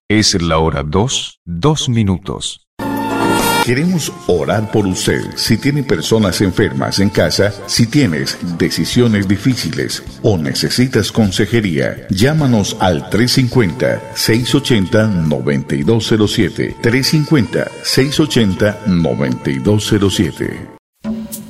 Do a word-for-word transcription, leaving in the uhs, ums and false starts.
Es la hora dos, dos minutos. Queremos orar por usted. Si tiene personas enfermas en casa, si tienes decisiones difíciles o necesitas consejería, llámanos al tres cinco cero, seis ocho cero, nueve dos cero siete. tres cinco cero, seis ocho cero, nueve dos cero siete.